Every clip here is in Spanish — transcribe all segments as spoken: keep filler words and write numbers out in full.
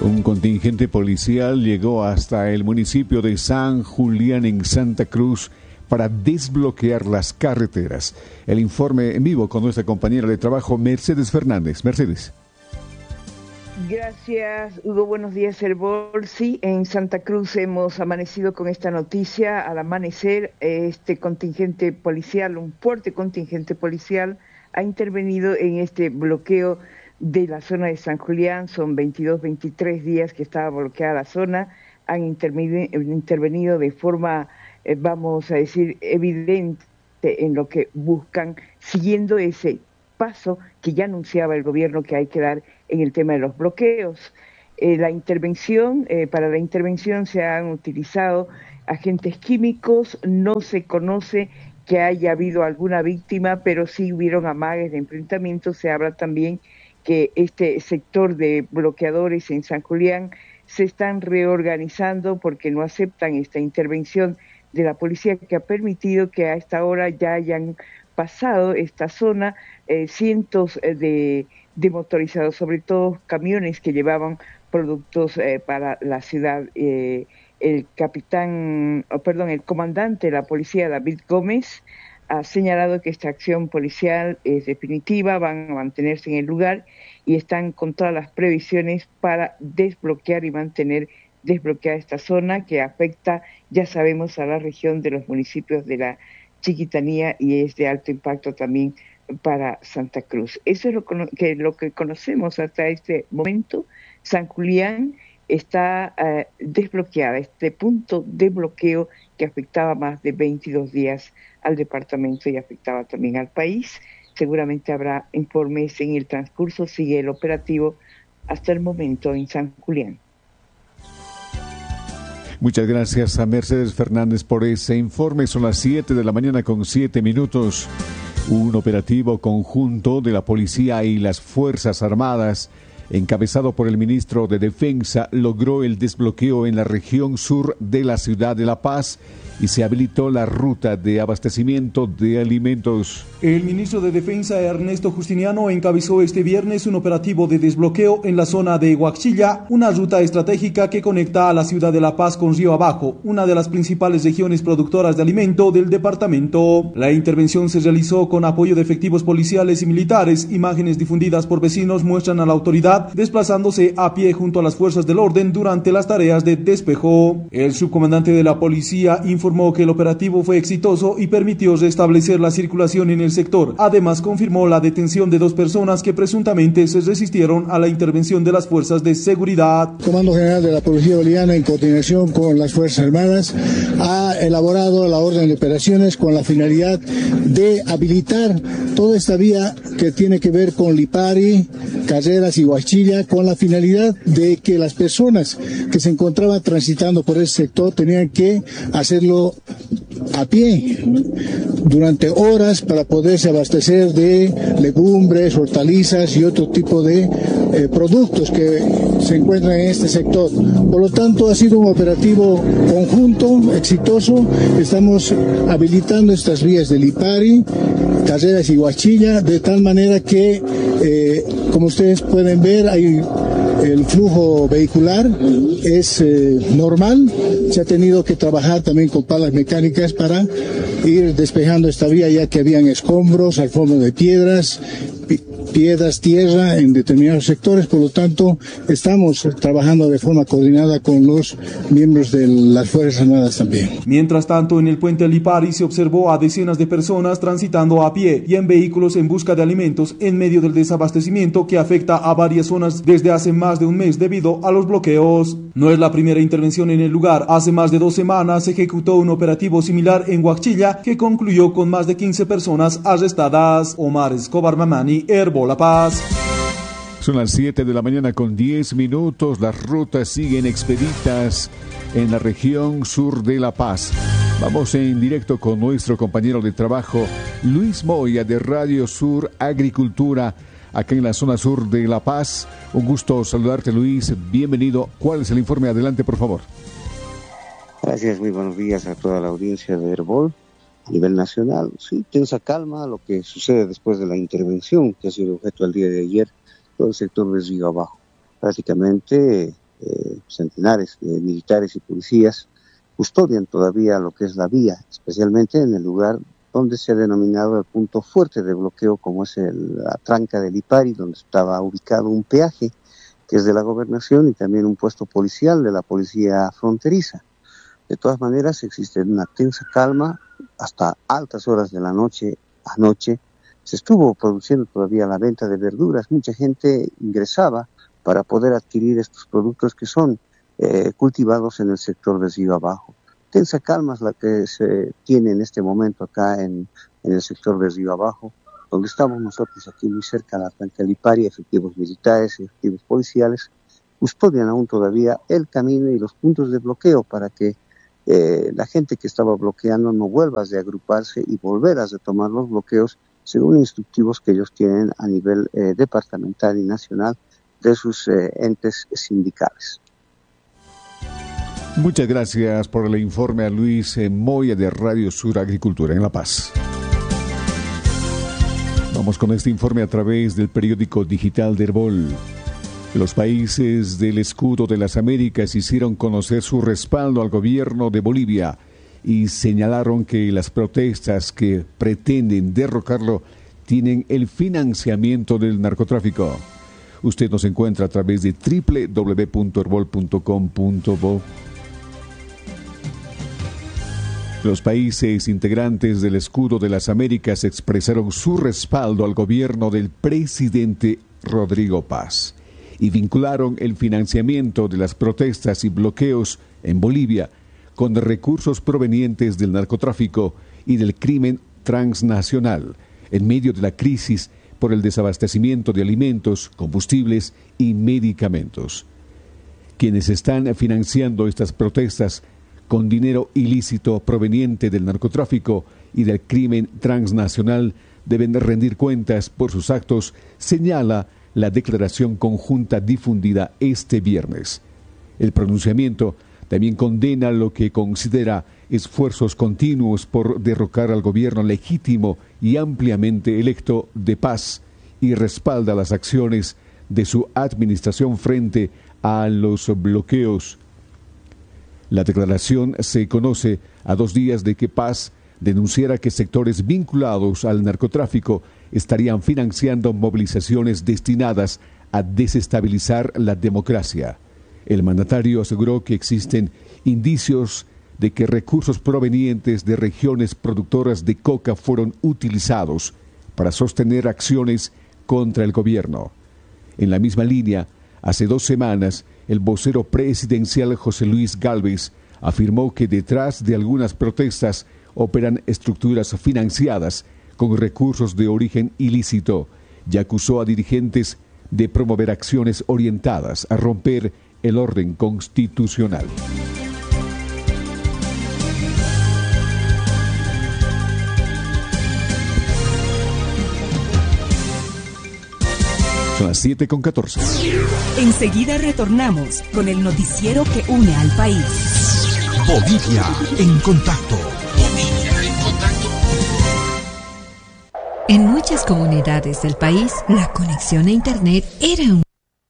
Un contingente policial llegó hasta el municipio de San Julián en Santa Cruz para desbloquear las carreteras. El informe en vivo con nuestra compañera de trabajo, Mercedes Fernández. Mercedes. Gracias, Hugo. Buenos días, Herbol. Sí, en Santa Cruz hemos amanecido con esta noticia. Al amanecer, este contingente policial, un fuerte contingente policial, ha intervenido en este bloqueo de la zona de San Julián. Son veintidós, veintitrés días que estaba bloqueada la zona. Han intervenido de forma, eh, vamos a decir, evidente en lo que buscan, siguiendo ese paso que ya anunciaba el gobierno que hay que dar en el tema de los bloqueos. Eh, la intervención, eh, para la intervención se han utilizado agentes químicos. No se conoce que haya habido alguna víctima, pero sí hubieron amagues de enfrentamiento. Se habla también que este sector de bloqueadores en San Julián se están reorganizando porque no aceptan esta intervención de la policía, que ha permitido que a esta hora ya hayan pasado esta zona eh, cientos de, de motorizados, sobre todo camiones que llevaban productos eh, para la ciudad. Eh, el capitán, oh, perdón, el comandante de la policía, David Gómez, ha señalado que esta acción policial es definitiva, van a mantenerse en el lugar y están con todas las previsiones para desbloquear y mantener desbloqueada esta zona que afecta, ya sabemos, a la región de los municipios de la Chiquitanía y es de alto impacto también para Santa Cruz. Eso es lo que, lo que conocemos hasta este momento. San Julián está uh, desbloqueada, este punto de bloqueo que afectaba más de veintidós días al departamento y afectaba también al país. Seguramente habrá informes en el transcurso, sigue el operativo hasta el momento en San Julián. Muchas gracias a Mercedes Fernández por ese informe. Son las siete de la mañana con siete minutos. Un operativo conjunto de la policía y las Fuerzas Armadas, encabezado por el ministro de Defensa, logró el desbloqueo en la región sur de la ciudad de La Paz y se habilitó la ruta de abastecimiento de alimentos. El ministro de Defensa, Ernesto Justiniano, encabezó este viernes un operativo de desbloqueo en la zona de Huachilla, una ruta estratégica que conecta a la ciudad de La Paz con Río Abajo, una de las principales regiones productoras de alimento del departamento. La intervención se realizó con apoyo de efectivos policiales y militares. Imágenes difundidas por vecinos muestran a la autoridad desplazándose a pie junto a las fuerzas del orden durante las tareas de despejo. El subcomandante de la policía informó que el operativo fue exitoso y permitió restablecer la circulación en el sector. Además, confirmó la detención de dos personas que presuntamente se resistieron a la intervención de las fuerzas de seguridad. El Comando General de la Policía Boliviana, en coordinación con las Fuerzas Armadas, ha elaborado la orden de operaciones con la finalidad de habilitar toda esta vía que tiene que ver con Lipari, Carreras y Huachilla, con la finalidad de que las personas que se encontraban transitando por ese sector tenían que hacerlo a pie durante horas para poderse abastecer de legumbres, hortalizas y otro tipo de eh, productos que se encuentran en este sector. Por lo tanto, ha sido un operativo conjunto, exitoso. Estamos habilitando estas vías de Lipari, Carreras y Huachilla, de tal manera que, eh, como ustedes pueden ver, hay el flujo vehicular es eh, normal. Se ha tenido que trabajar también con palas mecánicas para ir despejando esta vía, ya que habían escombros al fondo de piedras, piedras, tierra en determinados sectores. Por lo tanto, estamos trabajando de forma coordinada con los miembros de las Fuerzas Armadas también. Mientras tanto, en el puente Lipari se observó a decenas de personas transitando a pie y en vehículos en busca de alimentos en medio del desabastecimiento que afecta a varias zonas desde hace más de un mes debido a los bloqueos. No es la primera intervención en el lugar. Hace más de dos semanas se ejecutó un operativo similar en Huachilla que concluyó con más de quince personas arrestadas. Omar Escobar Mamani, Herbol, La Paz. Son las siete de la mañana con diez minutos. Las rutas siguen expeditas en la región sur de La Paz. Vamos en directo con nuestro compañero de trabajo, Luis Moya, de Radio Sur Agricultura, acá en la zona sur de La Paz. Un gusto saludarte, Luis. Bienvenido. ¿Cuál es el informe? Adelante, por favor. Gracias, muy buenos días a toda la audiencia de Herbol a nivel nacional. Sí, tensa calma lo que sucede después de la intervención que ha sido objeto el día de ayer, todo el sector de Río Abajo. Prácticamente eh, centenares de militares y policías custodian todavía lo que es la vía, especialmente en el lugar donde se ha denominado el punto fuerte de bloqueo, como es el, la tranca del Lipari, donde estaba ubicado un peaje que es de la gobernación y también un puesto policial de la policía fronteriza. De todas maneras, existe una tensa calma hasta altas horas de la noche. Anoche se estuvo produciendo todavía la venta de verduras. Mucha gente ingresaba para poder adquirir estos productos que son eh, cultivados en el sector de Río Abajo. Tensa calma es la que se tiene en este momento acá en, en el sector de Río Abajo, donde estamos nosotros aquí muy cerca de la tranca Lipari. Efectivos militares y efectivos policiales custodian aún todavía el camino y los puntos de bloqueo para que eh, la gente que estaba bloqueando no vuelva a agruparse y volver a retomar los bloqueos según instructivos que ellos tienen a nivel eh, departamental y nacional de sus eh, entes sindicales. Muchas gracias por el informe a Luis Moya de Radio Sur Agricultura en La Paz. Vamos con este informe a través del periódico digital de Herbol. Los países del Escudo de las Américas hicieron conocer su respaldo al gobierno de Bolivia y señalaron que las protestas que pretenden derrocarlo tienen el financiamiento del narcotráfico. Usted nos encuentra a través de doble u doble u doble u punto herbol punto com punto bo. Los países integrantes del Escudo de las Américas expresaron su respaldo al gobierno del presidente Rodrigo Paz y vincularon el financiamiento de las protestas y bloqueos en Bolivia con recursos provenientes del narcotráfico y del crimen transnacional en medio de la crisis por el desabastecimiento de alimentos, combustibles y medicamentos. Quienes están financiando estas protestas con dinero ilícito proveniente del narcotráfico y del crimen transnacional deben rendir cuentas por sus actos, señala la declaración conjunta difundida este viernes. El pronunciamiento también condena lo que considera esfuerzos continuos por derrocar al gobierno legítimo y ampliamente electo de Paz y respalda las acciones de su administración frente a los bloqueos. La declaración se conoce a dos días de que Paz denunciara que sectores vinculados al narcotráfico estarían financiando movilizaciones destinadas a desestabilizar la democracia. El mandatario aseguró que existen indicios de que recursos provenientes de regiones productoras de coca fueron utilizados para sostener acciones contra el gobierno. En la misma línea, hace dos semanas, el vocero presidencial José Luis Gálvez afirmó que detrás de algunas protestas operan estructuras financiadas con recursos de origen ilícito y acusó a dirigentes de promover acciones orientadas a romper el orden constitucional. Son las siete con catorce. Enseguida retornamos con el noticiero que une al país. Bolivia en contacto. Bolivia en contacto. En muchas comunidades del país, la conexión a Internet era un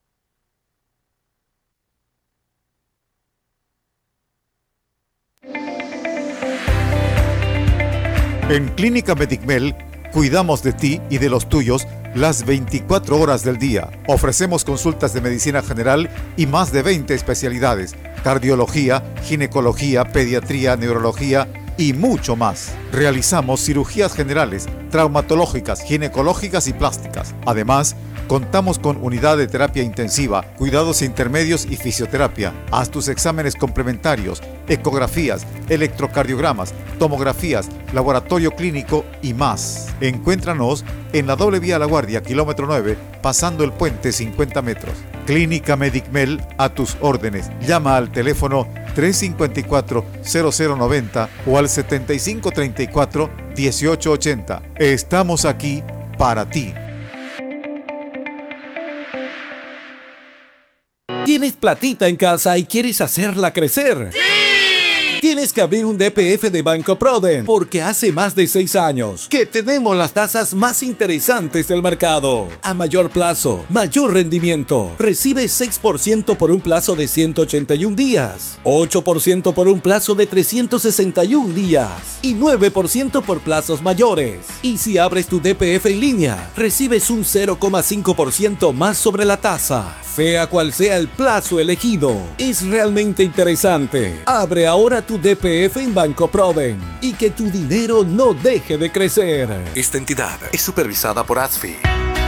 En Clínica Medicmel cuidamos de ti y de los tuyos las veinticuatro horas del día. Ofrecemos consultas de medicina general y más de veinte especialidades: cardiología, ginecología, pediatría, neurología y mucho más. Realizamos cirugías generales, traumatológicas, ginecológicas y plásticas. Además, contamos con unidad de terapia intensiva, cuidados intermedios y fisioterapia. Haz tus exámenes complementarios, ecografías, electrocardiogramas, tomografías, laboratorio clínico y más. Encuéntranos en la doble vía La Guardia, kilómetro nueve, pasando el puente cincuenta metros. Clínica Medicmel, a tus órdenes. Llama al teléfono tres cinco cuatro, cero cero nueve cero o al setenta y cinco treinta y cuatro, dieciocho ochenta. Estamos aquí para ti. ¿Tienes platita en casa y quieres hacerla crecer? ¡Sí! tienes que abrir un D P F de Banco Proden, porque hace más de seis años que tenemos las tasas más interesantes del mercado. A mayor plazo, mayor rendimiento. Recibe seis por ciento por un plazo de ciento ochenta y un días, ocho por ciento por un plazo de trescientos sesenta y un días y nueve por ciento por plazos mayores. Y si abres tu D P F en línea, recibes un cero coma cinco por ciento más sobre la tasa. Sea cual sea el plazo elegido, es realmente interesante. Abre ahora tu D P F en Banco Proden y que tu dinero no deje de crecer. Esta entidad es supervisada por A S F I.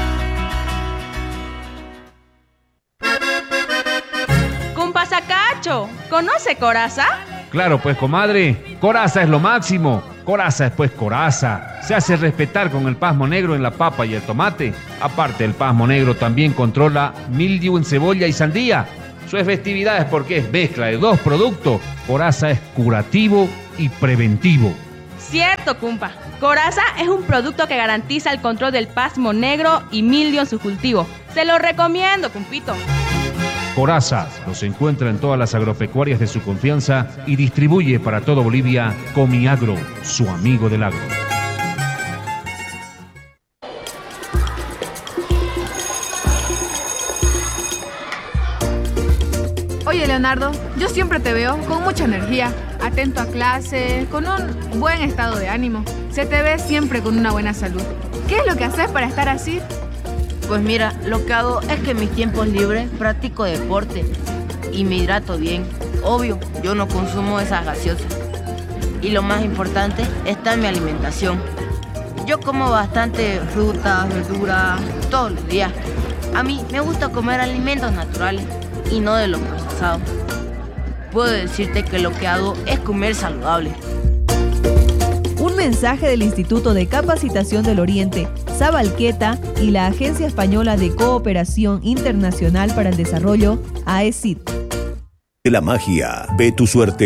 Cumpa Sacacho, ¿conoce Coraza? Claro, pues, comadre, Coraza es lo máximo. Coraza es pues Coraza. Se hace respetar con el pasmo negro en la papa y el tomate. Aparte, el pasmo negro también controla mildiu en cebolla y sandía. Su efectividad es porque es mezcla de dos productos. Coraza es curativo y preventivo. Cierto, Cumpa. Coraza es un producto que garantiza el control del pasmo negro y mildio en su cultivo. Se lo recomiendo, Cumpito. Coraza los encuentra en todas las agropecuarias de su confianza y distribuye para todo Bolivia Comiagro, su amigo del agro. Oye, Leonardo, yo siempre te veo con mucha energía, atento a clase, con un buen estado de ánimo. Se te ve siempre con una buena salud. ¿Qué es lo que haces para estar así? Pues mira, lo que hago es que en mis tiempos libres practico deporte y me hidrato bien. Obvio, yo no consumo esas gaseosas. Y lo más importante está en mi alimentación. Yo como bastante frutas, verduras, todos los días. A mí me gusta comer alimentos naturales y no de los procesados. Puedo decirte que lo que hago es comer saludable. Un mensaje del Instituto de Capacitación del Oriente, Sabalqueta y la Agencia Española de Cooperación Internacional para el Desarrollo, A E C I D. De la magia, ve tu suerte.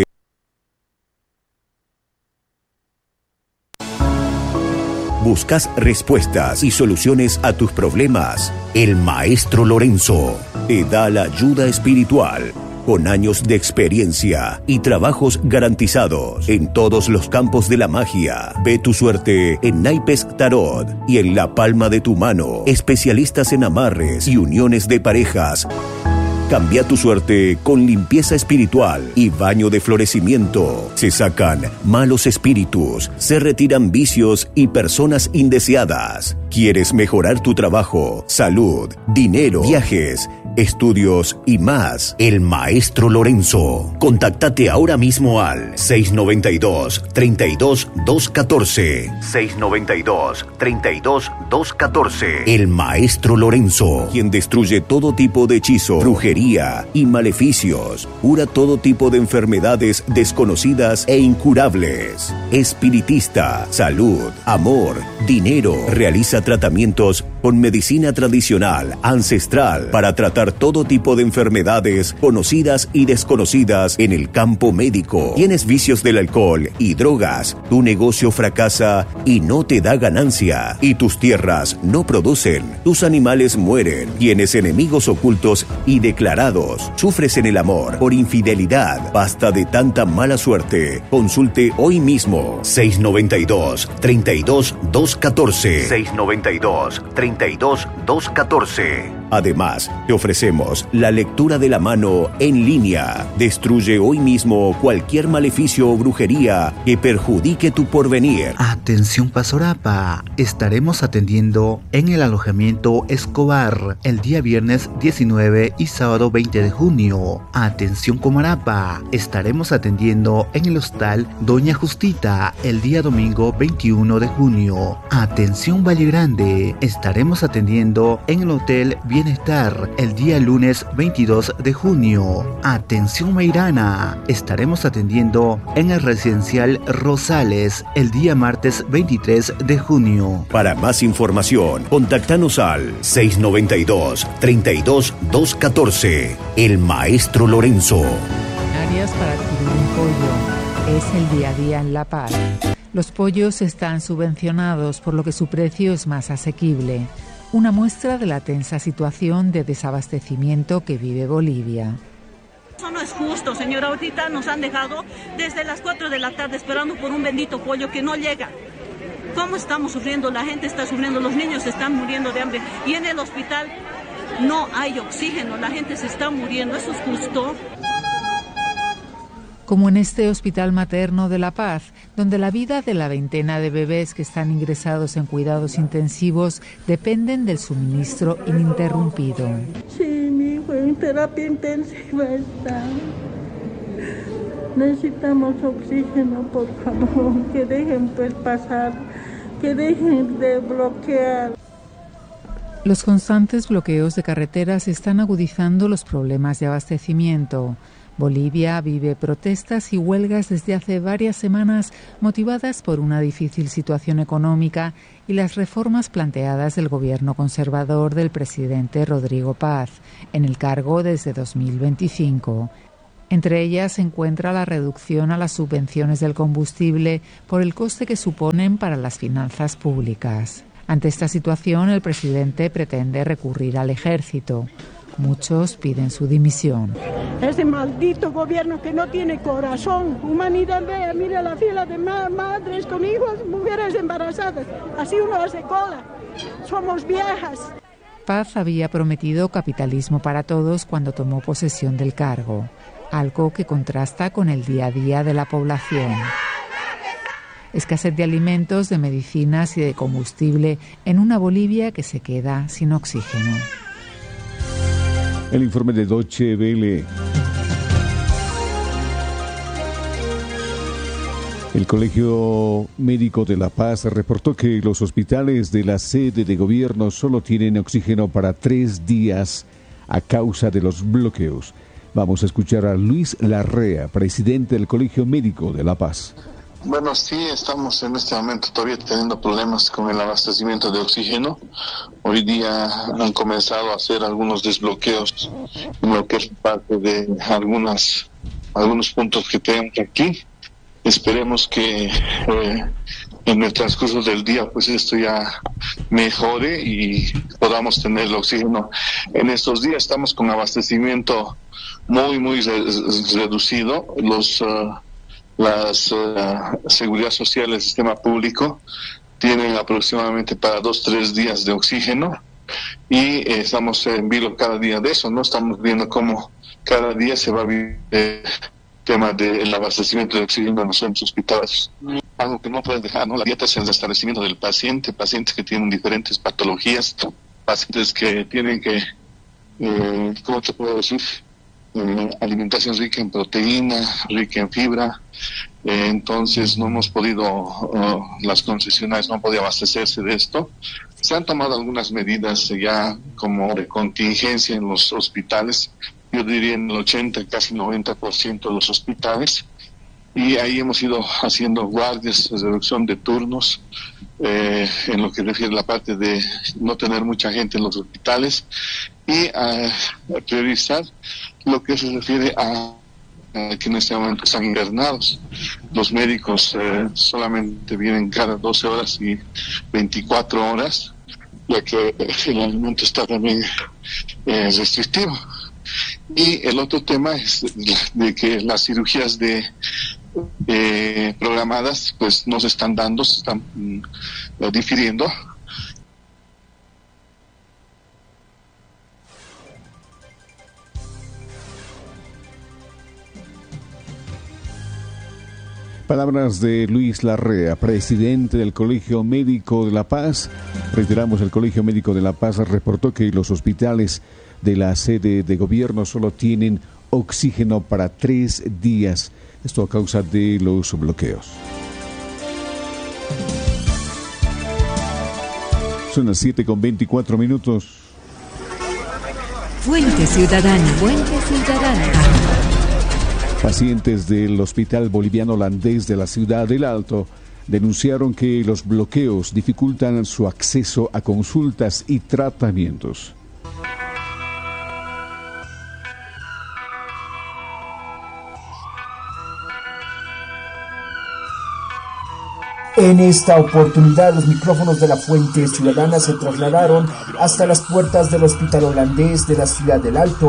Buscas respuestas y soluciones a tus problemas. El Maestro Lorenzo te da la ayuda espiritual. Con años de experiencia y trabajos garantizados en todos los campos de la magia. Ve tu suerte en naipes tarot y en la palma de tu mano. Especialistas en amarres y uniones de parejas. Cambia tu suerte con limpieza espiritual y baño de florecimiento. Se sacan malos espíritus, se retiran vicios y personas indeseadas. ¿Quieres mejorar tu trabajo, salud, dinero, viajes, estudios y más? El Maestro Lorenzo. Contáctate ahora mismo al seis noventa y dos, treinta y dos, doscientos catorce. seis noventa y dos, treinta y dos, doscientos catorce. El Maestro Lorenzo, quien destruye todo tipo de hechizo, brujería y maleficios. Cura todo tipo de enfermedades desconocidas e incurables. Espiritista, salud, amor, dinero. Realiza tratamientos con medicina tradicional, ancestral, para tratar todo tipo de enfermedades conocidas y desconocidas en el campo médico. ¿Tienes vicios del alcohol y drogas? Tu negocio fracasa y no te da ganancia. Y tus tierras no producen. Tus animales mueren. Tienes enemigos ocultos y declarados. Sufres en el amor por infidelidad. Basta de tanta mala suerte. Consulte hoy mismo. seis noventa y dos, treinta y dos, doscientos catorce. seis noventa y dos, treinta y dos, doscientos catorce. Además, te ofrecemos la lectura de la mano en línea. Destruye hoy mismo cualquier maleficio o brujería que perjudique tu porvenir. Atención Pasorapa, estaremos atendiendo en el alojamiento Escobar el día viernes diecinueve y sábado veinte de junio. Atención Comarapa, estaremos atendiendo en el hostal Doña Justita el día domingo veintiuno de junio. Atención Valle Grande, estaremos atendiendo en el hotel Bienestar el día lunes veintidós de junio. Atención Meirana, estaremos atendiendo en el residencial Rosales el día martes veintitrés de junio. Para más información, contáctanos al seis noventa y dos, treinta y dos, doscientos catorce. El Maestro Lorenzo. Áreas para adquirir un pollo. Es el día a día en La Paz. Los pollos están subvencionados, por lo que su precio es más asequible. Una muestra de la tensa situación de desabastecimiento que vive Bolivia. Eso no es justo, señora. Ahorita nos han dejado desde las cuatro de la tarde esperando por un bendito pollo que no llega. ¿Cómo estamos sufriendo? La gente está sufriendo, los niños se están muriendo de hambre. Y en el hospital no hay oxígeno, la gente se está muriendo. ¿Eso es justo? Como en este hospital materno de La Paz, donde la vida de la veintena de bebés que están ingresados en cuidados intensivos dependen del suministro ininterrumpido. Sí, mi hijo en terapia intensiva está. Necesitamos oxígeno, por favor, que dejen pues pasar, que dejen de bloquear. Los constantes bloqueos de carreteras están agudizando los problemas de abastecimiento. Bolivia vive protestas y huelgas desde hace varias semanas motivadas por una difícil situación económica y las reformas planteadas del gobierno conservador del presidente Rodrigo Paz, en el cargo desde dos mil veinticinco. Entre ellas se encuentra la reducción a las subvenciones del combustible por el coste que suponen para las finanzas públicas. Ante esta situación, el presidente pretende recurrir al ejército. Muchos piden su dimisión. Ese maldito gobierno que no tiene corazón, humanidad, vea, mira la fila de ma madres con hijos, mujeres embarazadas. Así uno hace cola. Somos viejas. Paz había prometido capitalismo para todos cuando tomó posesión del cargo, algo que contrasta con el día a día de la población. Escasez de alimentos, de medicinas y de combustible en una Bolivia que se queda sin oxígeno. El informe de Deutsche Welle. El Colegio Médico de La Paz reportó que los hospitales de la sede de gobierno solo tienen oxígeno para tres días a causa de los bloqueos. Vamos a escuchar a Luis Larrea, presidente del Colegio Médico de La Paz. Bueno, sí, estamos en este momento todavía teniendo problemas con el abastecimiento de oxígeno. Hoy día han comenzado a hacer algunos desbloqueos en lo que es parte de algunas algunos puntos que tenemos aquí. Esperemos que eh, en el transcurso del día pues esto ya mejore y podamos tener el oxígeno. En estos días estamos con abastecimiento muy, muy re reducido. Los... Uh, Las uh, seguridad social del sistema público tienen aproximadamente para dos, tres días de oxígeno y eh, estamos en vilo cada día de eso, ¿no? Estamos viendo cómo cada día se va a vivir el tema del abastecimiento de oxígeno en los centros hospitalarios. Algo que no puedes dejar, ¿no? La dieta es el restablecimiento del paciente, pacientes que tienen diferentes patologías, pacientes que tienen que, eh, ¿cómo te puedo decir? Eh, alimentación rica en proteína, rica en fibra, eh, entonces no hemos podido, uh, las concesionarias no han podido abastecerse de esto. Se han tomado algunas medidas ya como de contingencia en los hospitales, yo diría en el ochenta, casi noventa por ciento de los hospitales, y ahí hemos ido haciendo guardias, reducción de turnos, eh, en lo que refiere a la parte de no tener mucha gente en los hospitales, y a, a priorizar lo que se refiere a, a que en este momento están internados. Los médicos eh, solamente vienen cada doce horas y veinticuatro horas, ya que el alimento está también eh, restrictivo. Y el otro tema es de que las cirugías de eh, programadas pues no se están dando, se están mm, difiriendo. Palabras de Luis Larrea, presidente del Colegio Médico de La Paz. Reiteramos, el Colegio Médico de La Paz reportó que los hospitales de la sede de gobierno solo tienen oxígeno para tres días. Esto a causa de los bloqueos. Son las siete con veinticuatro minutos. Fuente Ciudadana. Fuente Ciudadana. Pacientes del Hospital Boliviano Holandés de la Ciudad del Alto denunciaron que los bloqueos dificultan su acceso a consultas y tratamientos. En esta oportunidad, los micrófonos de la Fuente Ciudadana se trasladaron hasta las puertas del Hospital Holandés de la Ciudad del Alto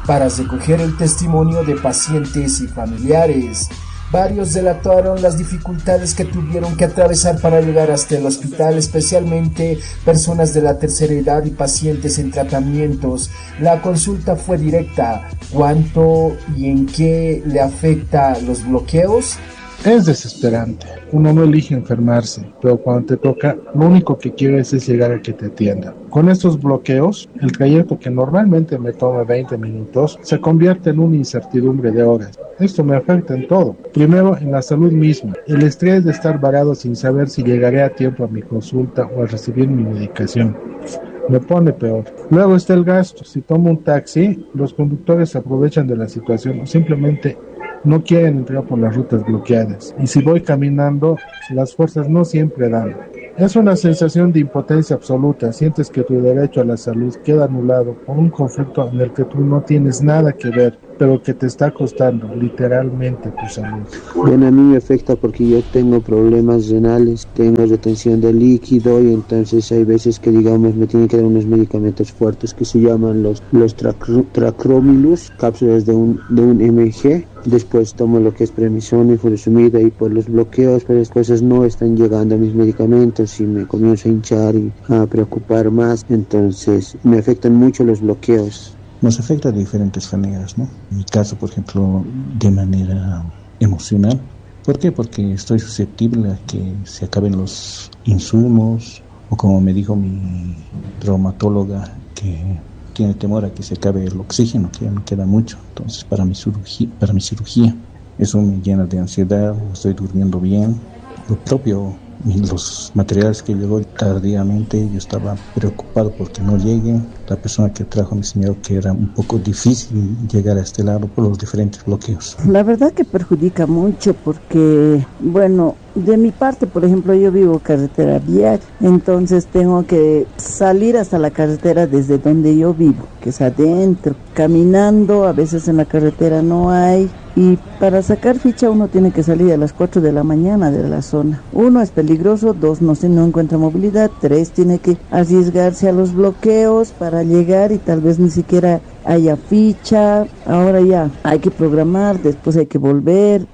para recoger el testimonio de pacientes y familiares. Varios relataron las dificultades que tuvieron que atravesar para llegar hasta el hospital, especialmente personas de la tercera edad y pacientes en tratamientos. La consulta fue directa. ¿Cuánto y en qué le afecta los bloqueos? Es desesperante. Uno no elige enfermarse, pero cuando te toca, lo único que quieres es llegar a que te atiendan. Con estos bloqueos, el trayecto que normalmente me toma veinte minutos se convierte en una incertidumbre de horas. Esto me afecta en todo. Primero, en la salud misma. El estrés de estar varado sin saber si llegaré a tiempo a mi consulta o a recibir mi medicación me pone peor. Luego está el gasto. Si tomo un taxi, los conductores se aprovechan de la situación o simplemente no quieren entrar por las rutas bloqueadas. Y si voy caminando, las fuerzas no siempre dan. Es una sensación de impotencia absoluta. Sientes que tu derecho a la salud queda anulado por un conflicto en el que tú no tienes nada que ver, pero que te está costando literalmente tu salud. Bueno, a mí me afecta porque yo tengo problemas renales, tengo retención de líquido y entonces hay veces que, digamos, me tienen que dar unos medicamentos fuertes que se llaman los, los tracr- tracromilus, cápsulas de un, de un eme ge. Después tomo lo que es prednisona y furosemida, y por los bloqueos, por las cosas no están llegando a mis medicamentos y me comienzo a hinchar y a preocupar más. Entonces me afectan mucho los bloqueos. Nos afecta de diferentes maneras, ¿no? En mi caso, por ejemplo, de manera emocional. ¿Por qué? Porque estoy susceptible a que se acaben los insumos, o como me dijo mi traumatóloga, que tiene temor a que se acabe el oxígeno, que ya no queda mucho. Entonces, para mi cirugía, para mi cirugía, eso me llena de ansiedad, no estoy durmiendo bien. Lo propio, los materiales que llegó tardíamente, yo estaba preocupado porque no lleguen. La persona que trajo me señaló que era un poco difícil llegar a este lado por los diferentes bloqueos. La verdad que perjudica mucho porque, bueno, de mi parte, por ejemplo, yo vivo carretera vial, entonces tengo que salir hasta la carretera desde donde yo vivo, que es adentro, caminando, a veces en la carretera no hay, y para sacar ficha uno tiene que salir a las cuatro de la mañana de la zona. Uno, es peligroso; dos, no se no encuentra movilidad; tres, tiene que arriesgarse a los bloqueos para llegar y tal vez ni siquiera haya ficha. Ahora ya hay que programar, después hay que volver,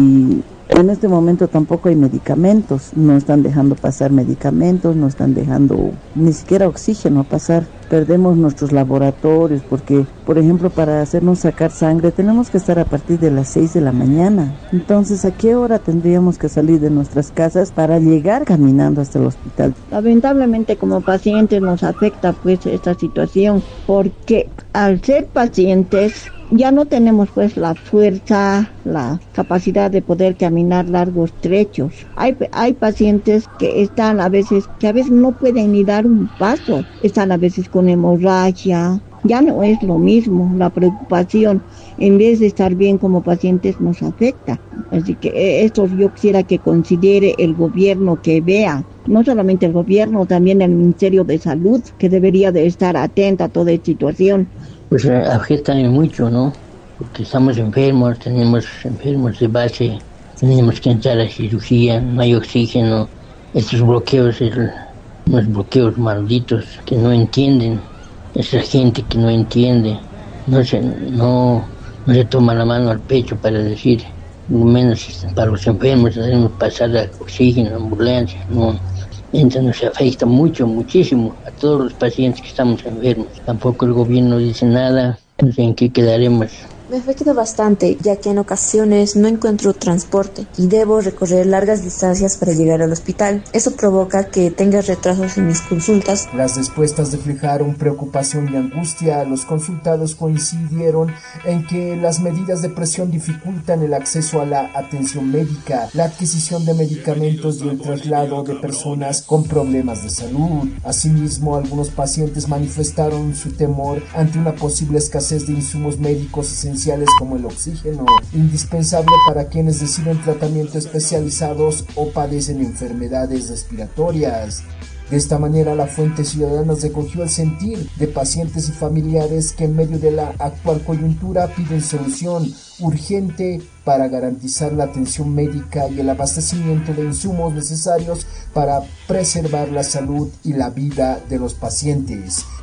y en este momento tampoco hay medicamentos, no están dejando pasar medicamentos, no están dejando ni siquiera oxígeno pasar. Perdemos nuestros laboratorios porque, por ejemplo, para hacernos sacar sangre tenemos que estar a partir de las seis de la mañana. Entonces, ¿a qué hora tendríamos que salir de nuestras casas para llegar caminando hasta el hospital? Lamentablemente, como pacientes nos afecta pues esta situación, porque al ser pacientes ya no tenemos pues la fuerza, la capacidad de poder caminar largos trechos. Hay, hay pacientes que están a veces, que a veces no pueden ni dar un paso, están a veces con hemorragia. Ya no es lo mismo, la preocupación en vez de estar bien como pacientes nos afecta. Así que esto yo quisiera que considere el gobierno, que vea, no solamente el gobierno, también el Ministerio de Salud, que debería de estar atenta a toda esta situación. Pues afecta mucho, ¿no? Porque estamos enfermos, tenemos enfermos de base, tenemos que entrar a cirugía, no hay oxígeno, estos bloqueos, el, unos bloqueos malditos que no entienden, esa gente que no entiende, no se, no, no se toma la mano al pecho para decir, lo menos para los enfermos debemos pasar a oxígeno, ambulancia, no. Entonces nos afecta mucho, muchísimo a todos los pacientes que estamos enfermos. Tampoco el gobierno dice nada, no sé en qué quedaremos. Me afecta bastante, ya que en ocasiones no encuentro transporte y debo recorrer largas distancias para llegar al hospital. Eso provoca que tenga retrasos en mis consultas. Las respuestas reflejaron preocupación y angustia. Los consultados coincidieron en que las medidas de presión dificultan el acceso a la atención médica, la adquisición de medicamentos y el traslado de personas con problemas de salud. Asimismo, algunos pacientes manifestaron su temor ante una posible escasez de insumos médicos esenciales como el oxígeno, indispensable para quienes reciben tratamiento especializados o padecen enfermedades respiratorias. De esta manera, la Fuente Ciudadana recogió el sentir de pacientes y familiares que en medio de la actual coyuntura piden solución urgente para garantizar la atención médica y el abastecimiento de insumos necesarios para preservar la salud y la vida de los pacientes.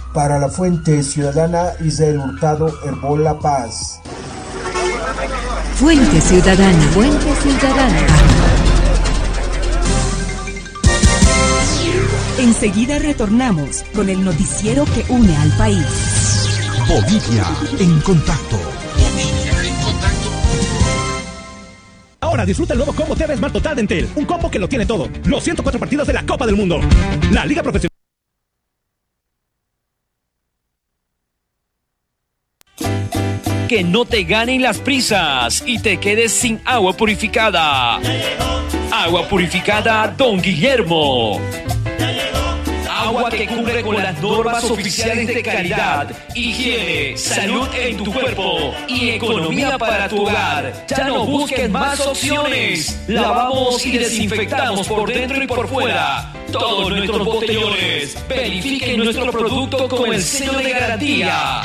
Para la Fuente Ciudadana, Israel Hurtado, Herbol La Paz. Fuente Ciudadana. Fuente Ciudadana. Enseguida retornamos con el noticiero que une al país. Bolivia en contacto. Ahora disfruta el nuevo combo T V Smart Total de Entel. Un combo que lo tiene todo. Los ciento cuatro partidos de la Copa del Mundo. La Liga Profesional. Que no te ganen las prisas y te quedes sin agua purificada. Agua purificada Don Guillermo. Agua que cumple con las normas oficiales de calidad, higiene, salud en tu cuerpo y economía para tu hogar. Ya no busques más opciones. Lavamos y desinfectamos por dentro y por fuera todos nuestros botellones. Verifiquen nuestro producto con el sello de garantía.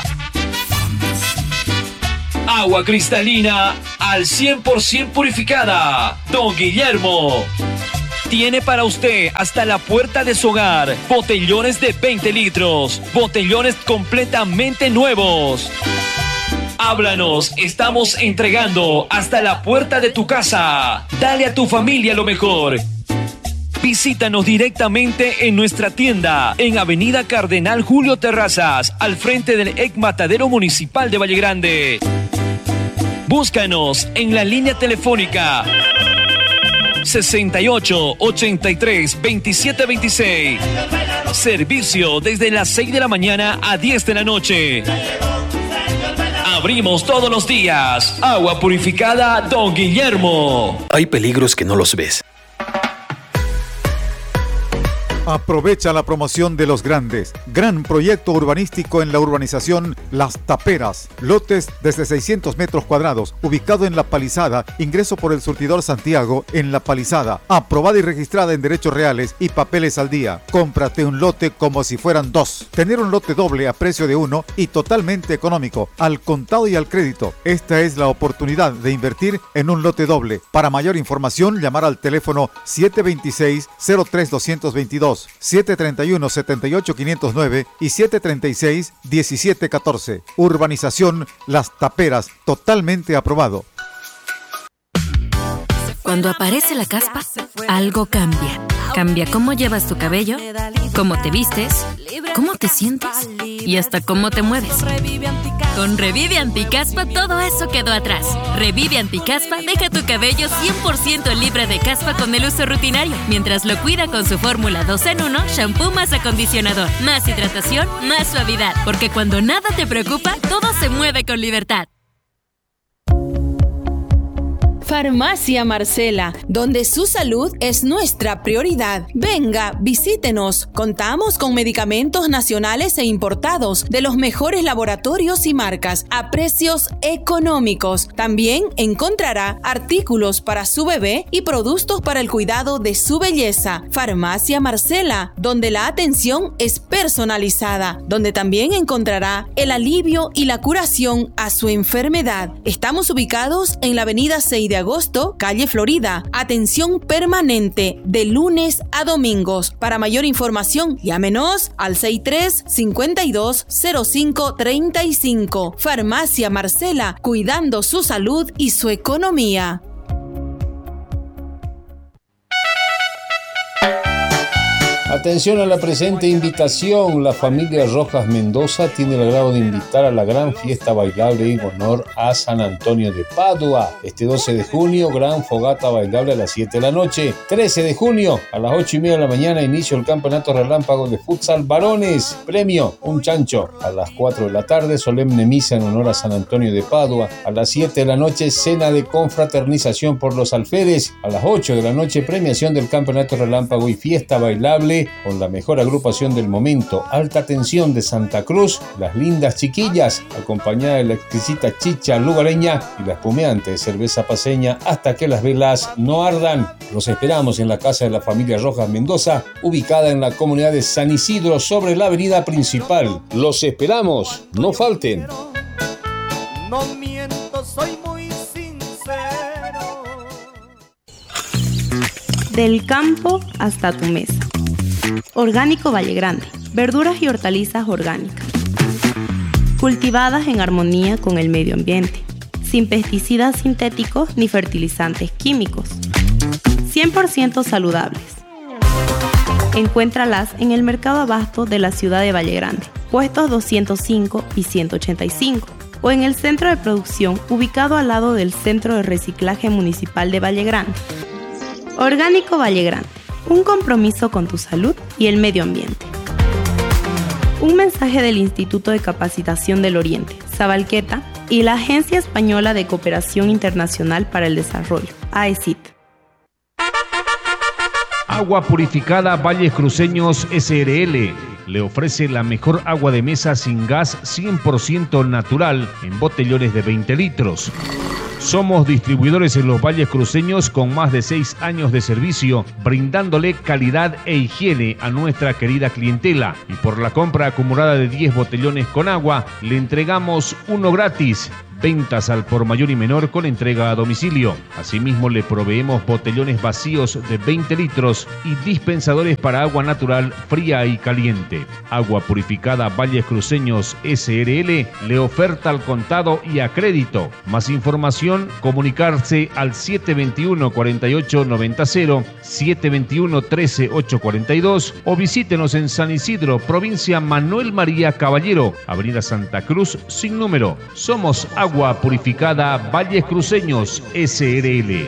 Agua cristalina al cien por ciento purificada. Don Guillermo tiene para usted hasta la puerta de su hogar botellones de veinte litros, botellones completamente nuevos. Háblanos, estamos entregando hasta la puerta de tu casa. Dale a tu familia lo mejor. Visítanos directamente en nuestra tienda en Avenida Cardenal Julio Terrazas, al frente del E C Matadero Municipal de Valle Grande. Búscanos en la línea telefónica sesenta y ocho, ochenta y tres, veintisiete veintiséis. Servicio desde las seis de la mañana a diez de la noche. Abrimos todos los días. Agua purificada Don Guillermo. Hay peligros que no los ves. Aprovecha la promoción de los grandes. Gran proyecto urbanístico en la urbanización Las Taperas. Lotes desde seiscientos metros cuadrados, ubicado en La Palizada, ingreso por el surtidor Santiago en La Palizada. Aprobada y registrada en derechos reales y papeles al día. Cómprate un lote como si fueran dos. Tener un lote doble a precio de uno y totalmente económico, al contado y al crédito. Esta es la oportunidad de invertir en un lote doble. Para mayor información, llamar al teléfono siete dos seis, cero tres dos dos dos. siete tres uno, siete ocho cinco cero nueve y siete tres seis, uno siete uno cuatro. Urbanización Las Taperas, totalmente aprobado. Cuando aparece la caspa, algo cambia. Cambia cómo llevas tu cabello, cómo te vistes, cómo te sientes y hasta cómo te mueves. Con Revive Anticaspa todo eso quedó atrás. Revive Anticaspa deja tu cabello cien por ciento libre de caspa con el uso rutinario, mientras lo cuida con su fórmula dos en uno, shampoo más acondicionador, más hidratación, más suavidad. Porque cuando nada te preocupa, todo se mueve con libertad. Farmacia Marcela, donde su salud es nuestra prioridad. Venga, visítenos. Contamos con medicamentos nacionales e importados de los mejores laboratorios y marcas a precios económicos. También encontrará artículos para su bebé y productos para el cuidado de su belleza. Farmacia Marcela, donde la atención es personalizada, donde también encontrará el alivio y la curación a su enfermedad. Estamos ubicados en la avenida seis de agosto, calle Florida. Atención permanente de lunes a domingos. Para mayor información, llámenos al sesenta y tres, cincuenta y dos, cero cinco, treinta y cinco. Farmacia Marcela, cuidando su salud y su economía. Atención a la presente invitación. La familia Rojas Mendoza tiene el agrado de invitar a la gran fiesta bailable en honor a San Antonio de Padua. Este doce de junio, gran fogata bailable a las siete de la noche. trece de junio, a las ocho y media de la mañana, inicio el campeonato relámpago de futsal varones. Premio, un chancho. A las cuatro de la tarde, solemne misa en honor a San Antonio de Padua. A las siete de la noche, cena de confraternización por los alferes. A las ocho de la noche, premiación del campeonato relámpago y fiesta bailable con la mejor agrupación del momento, Alta Tensión de Santa Cruz, Las Lindas Chiquillas, acompañada de la exquisita chicha lugareña y la espumeante cerveza paceña hasta que las velas no ardan. Los esperamos en la casa de la familia Rojas Mendoza, ubicada en la comunidad de San Isidro sobre la avenida principal. Los esperamos, no falten. No miento, soy muy sincero. Del campo hasta tu mesa. Orgánico Valle Grande. verduras y hortalizas orgánicas, cultivadas en armonía con el medio ambiente, sin pesticidas sintéticos ni fertilizantes químicos, cien por ciento saludables. Encuéntralas en el Mercado Abasto de la ciudad de Valle Grande, puestos doscientos cinco y ciento ochenta y cinco, o en el centro de producción ubicado al lado del Centro de Reciclaje Municipal de Valle Grande. Orgánico Valle Grande, un compromiso con tu salud y el medio ambiente. Un mensaje del Instituto de Capacitación del Oriente, Sabalqueta, y la Agencia Española de Cooperación Internacional para el Desarrollo, A E C I T. Agua Purificada Valles Cruceños S R L le ofrece la mejor agua de mesa sin gas cien por ciento natural en botellones de veinte litros. Somos distribuidores en los Valles Cruceños con más de seis años de servicio, brindándole calidad e higiene a nuestra querida clientela. Y por la compra acumulada de diez botellones con agua, le entregamos uno gratis. Ventas al por mayor y menor con entrega a domicilio. Asimismo, le proveemos botellones vacíos de veinte litros y dispensadores para agua natural fría y caliente. Agua Purificada Valles Cruceños S R L le oferta al contado y a crédito. Más información, comunicarse al siete dos uno, cuatro ocho nueve cero, siete dos uno, uno tres ocho cuatro dos o visítenos en San Isidro, provincia Manuel María Caballero, Avenida Santa Cruz, sin número. Somos Agua Agua Purificada Valles Cruceños S R L.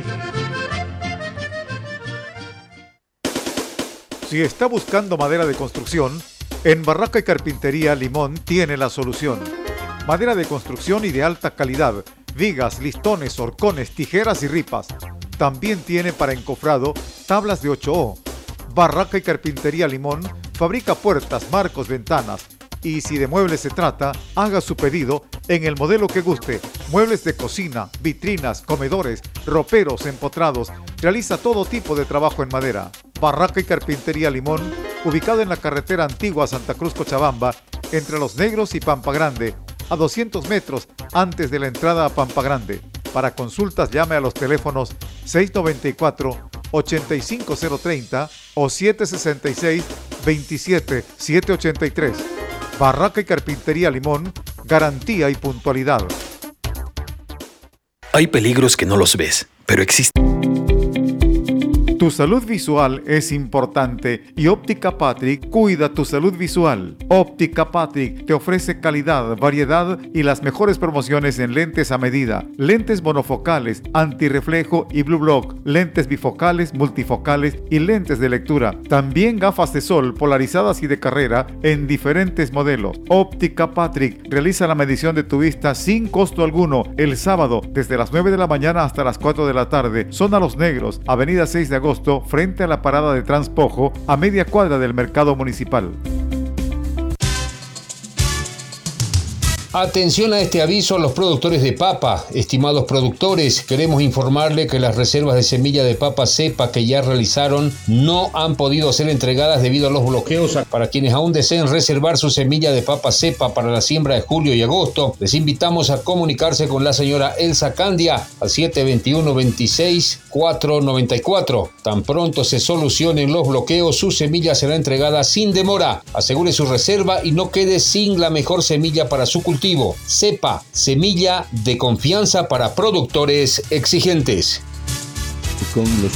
Si está buscando madera de construcción, en Barraca y Carpintería Limón tiene la solución. Madera de construcción y de alta calidad, vigas, listones, horcones, tijeras y ripas. También tiene para encofrado tablas de ocho O. Barraca y Carpintería Limón fabrica puertas, marcos, ventanas. Y si de muebles se trata, haga su pedido en el modelo que guste. Muebles de cocina, vitrinas, comedores, roperos, empotrados. Realiza todo tipo de trabajo en madera. Barraca y Carpintería Limón, ubicado en la carretera antigua Santa Cruz Cochabamba, entre Los Negros y Pampa Grande, a doscientos metros antes de la entrada a Pampa Grande. Para consultas llame a los teléfonos seis nueve cuatro, ocho cinco cero tres cero o siete seis seis, veintisiete, setecientos ochenta y tres. Barraca y Carpintería Limón, garantía y puntualidad. Hay peligros que no los ves, pero existen. Tu salud visual es importante y Óptica Patrick cuida tu salud visual. Óptica Patrick te ofrece calidad, variedad y las mejores promociones en lentes a medida, lentes monofocales, antirreflejo y Blue Block, lentes bifocales, multifocales y lentes de lectura. También gafas de sol polarizadas y de carrera en diferentes modelos. Óptica Patrick realiza la medición de tu vista sin costo alguno el sábado desde las nueve de la mañana hasta las cuatro de la tarde. Zona Los Negros, Avenida seis de agosto, frente a la parada de Transpojo, a media cuadra del mercado municipal. Atención a este aviso a los productores de papa. Estimados productores, queremos informarle que las reservas de semilla de papa cepa que ya realizaron no han podido ser entregadas debido a los bloqueos. Para quienes aún deseen reservar su semilla de papa cepa para la siembra de julio y agosto, les invitamos a comunicarse con la señora Elsa Candia al siete dos uno, veintiséis, cuatrocientos noventa y cuatro. Tan pronto se solucionen los bloqueos, su semilla será entregada sin demora. Asegure su reserva y no quede sin la mejor semilla para su cultivo. Cepa, semilla de confianza para productores exigentes. Con los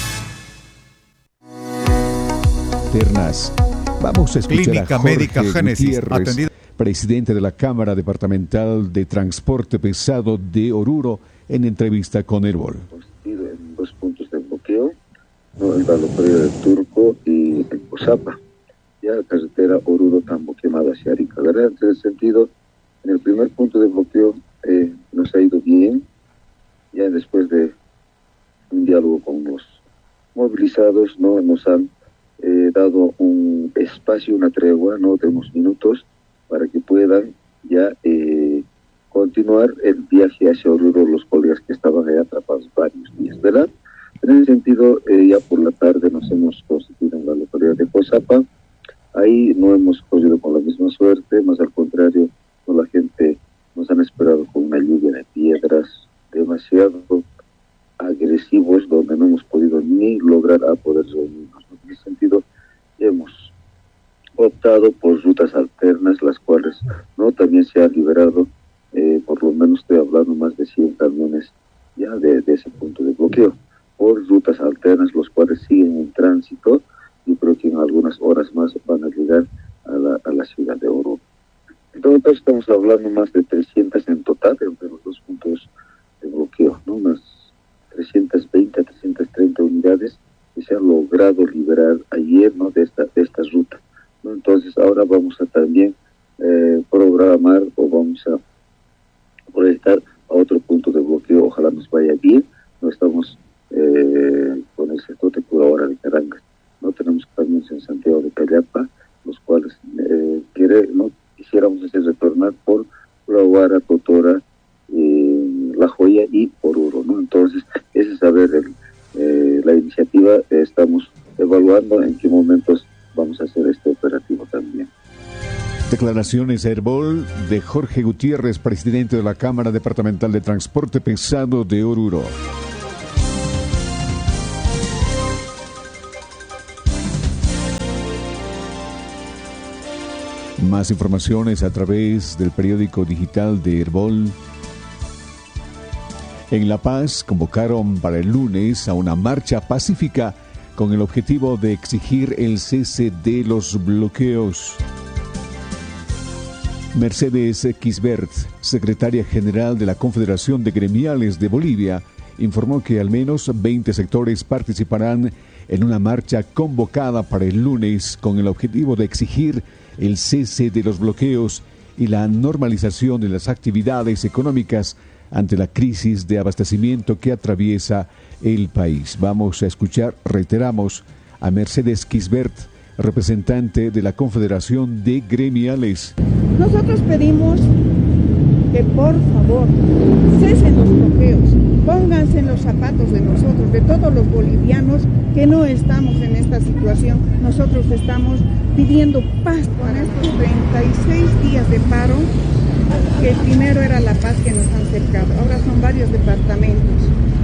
modernas. Vamos a escuchar Clínica a Jorge Médica Génesis, Gutiérrez, atendida. presidente de la Cámara Departamental de Transporte Pesado de Oruro, en entrevista con Herbol. En dos puntos de bloqueo, ¿no? En la localidad de Turco y en Cosapa. Ya la carretera Oruro-Tambo quemada hacia Arica. En ese sentido, en el primer punto de bloqueo eh, nos ha ido bien, ya después de un diálogo con los movilizados, no nos han eh, dado un espacio, una tregua, no de unos minutos, para que puedan ya eh, continuar el viaje hacia Oruro los colegas que estaban ahí atrapados varios días, ¿verdad? En ese sentido, eh, ya por la tarde nos hemos constituido en la localidad de Cosapa. Ahí no hemos corrido con la misma suerte, más al contrario, no, la gente nos han esperado con una lluvia de piedras demasiado agresivos, donde no hemos podido ni lograr a poder reunirnos. En ese sentido, hemos optado por también se ha liberado, eh, por lo menos estoy hablando, más de cien camiones ya de, de ese punto de bloqueo, por rutas alternas, los cuales siguen en tránsito. Yo creo que en algunas horas más van a llegar a la, a la ciudad de Oruro. En todo caso, estamos hablando más de trescientas en total entre los dos puntos de bloqueo, ¿no? Unas trescientas veinte a trescientas treinta unidades que se han logrado liberar ayer, ¿no? de esta de esta ruta, ¿no? Entonces ahora vamos a también eh, programar o vamos a proyectar a otro punto de bloqueo. Ojalá nos vaya bien. No estamos eh, con el sector de Curawara de Carangas. No tenemos camiones en Santiago de Callapa, los cuales eh, quiere, no quisiéramos hacer retornar por Curawara, Totora, eh, La Joya y Oruro, ¿no? Entonces, ese es saber el, eh, la iniciativa. Eh, estamos evaluando en qué momentos vamos a hacer este operativo también. Declaraciones a Herbol de Jorge Gutiérrez, presidente de la Cámara Departamental de Transporte Pesado de Oruro. Más informaciones a través del periódico digital de Herbol. En La Paz convocaron para el lunes a una marcha pacífica con el objetivo de exigir el cese de los bloqueos. Mercedes Quisbert, secretaria general de la Confederación de Gremiales de Bolivia, informó que al menos veinte sectores participarán en una marcha convocada para el lunes con el objetivo de exigir el cese de los bloqueos y la normalización de las actividades económicas ante la crisis de abastecimiento que atraviesa el país. Vamos a escuchar, reiteramos, a Mercedes Quisbert, representante de la Confederación de Gremiales. Nosotros pedimos que por favor cesen los bloqueos, pónganse en los zapatos de nosotros, de todos los bolivianos que no estamos en esta situación. Nosotros estamos pidiendo paz con estos treinta y seis días de paro, que primero era La Paz que nos han cercado, ahora son varios departamentos.